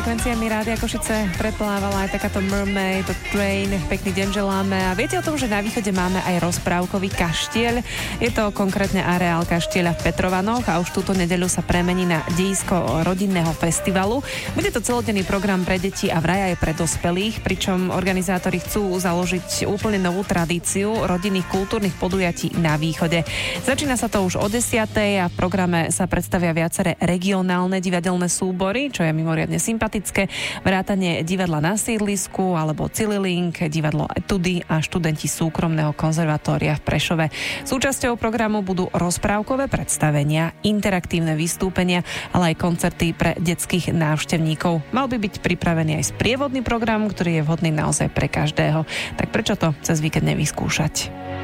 frekvenciami Rádia Košice preplávala aj takáto Mermaid Train. Pekný deň želáme. A viete o tom, že na východe máme aj rozprávkový kaštieľ? Je to konkrétne areál kaštieľa v Petrovanoch a už túto nedeľu sa premení na dejisko rodinného festivalu. Bude to celodenný program pre deti a vraj aj pre dospelých, pričom organizátori chcú založiť úplne novú tradíciu rodinných kultúrnych podujatí na východe. Začína sa to už o 10:00 a v programe sa predstavia viaceré regionálne divadelné súbory, čo je mimoriadne sympatické. Vrátanie divadla na sídlisku alebo Cililink, divadlo Etudy a študenti súkromného konzervatória v Prešove. Súčasťou programu budú rozprávkové predstavenia, interaktívne vystúpenia, ale aj koncerty pre detských návštevníkov. Mal by byť pripravený aj sprievodný program, ktorý je vhodný naozaj pre každého. Tak prečo to cez víkend nevyskúšať?